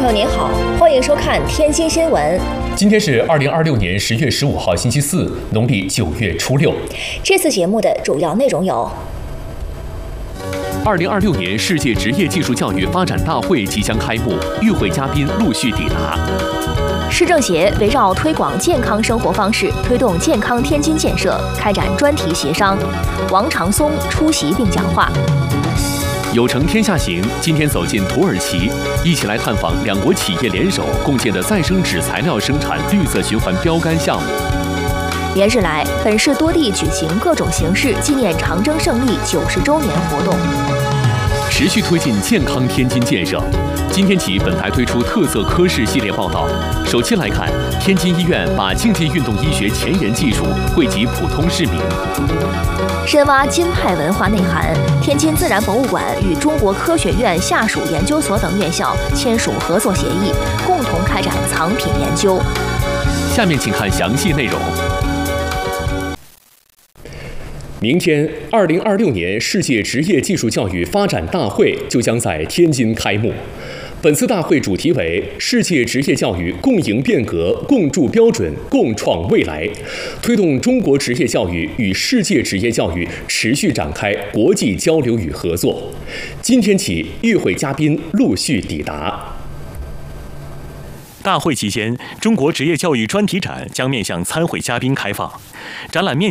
朋友您好，欢迎收看天津新闻。 今天是2026年10月15号，星期四，农历9月初6。 这次节目的主要内容有 ：2026年世界职业技术教育发展大会即将开幕，与会嘉宾陆续抵达。 市政协围绕推广健康生活方式，推动健康天津建设，开展专题协商。王长松出席并讲话。 有成天下行今天走进土耳其，一起来探访两国企业联手共建的再生纸材料生产绿色循环标杆项目。 连日来，本市多地举行各种形式纪念长征胜利90周年活动， 持续推进健康天津建设。今天起，本台推出特色科室系列报道。首期来看，天津医院把竞技运动医学前沿技术惠及普通市民。 深挖金派文化内涵，天津自然博物馆与中国科学院下属研究所等院校签署合作协议，共同开展藏品研究。 下面请看详细内容。明天，2026年世界职业技术教育发展大会就将在天津开幕。本次大会主题为“世界职业教育共赢变革，共筑标准，共创未来”，推动中国职业教育与世界职业教育持续展开国际交流与合作。今天起，与会嘉宾陆续抵达。 大会期间，中国职业教育专题展将面向参会嘉宾开放，展览面